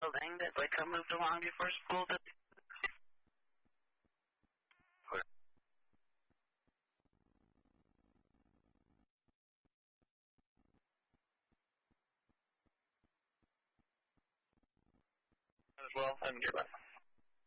building that Blake moved along before school. As well, and goodbye.